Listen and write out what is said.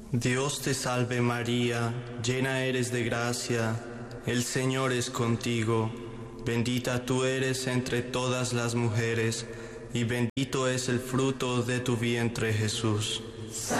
Dios te salve María, llena eres de gracia, el Señor es contigo. Bendita tú eres entre todas las mujeres, y bendito es el fruto de tu vientre, Jesús.